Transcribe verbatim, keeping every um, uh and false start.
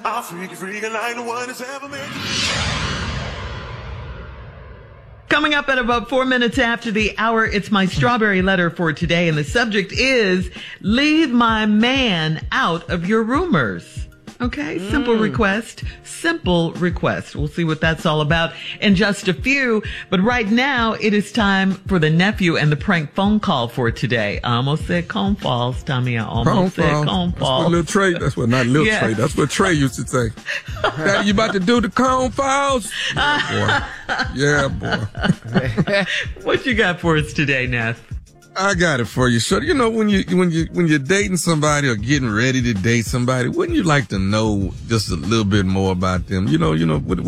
I'll freak you, freak you like no one has ever made you. Coming up at about four minutes after the hour, it's my strawberry letter for today, and the subject is leave my man out of your rumors. Okay, simple Mm. request, simple request. We'll see what that's all about in just a few. But right now, it is time for the nephew and the prank phone call for today. I almost said cone falls, Tommy. I almost Cone said falls. cone That's what falls. Lil Trey, that's what, not Lil Yes. Trey, that's what Trey used to say. Daddy, you about to do the cone falls? Yeah, boy. Yeah, boy. What you got for us today, Neff? I got it for you. So, you know, when you, when you, when you're dating somebody or getting ready to date somebody, wouldn't you like to know just a little bit more about them? You know, you know, what,